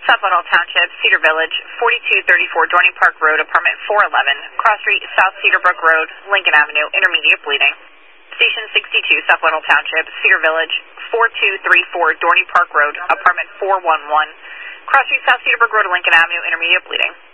South Little Township, Cedar Village, 4234 Dorney Park Road, apartment 411, Cross Street, South Cedar Brook Road, Lincoln Avenue, intermediate bleeding. Station 62, South Little Township, Cedar Village, 4234 Dorney Park Road, apartment 411, Cross Street, South Cedar Brook Road, Lincoln Avenue, intermediate bleeding.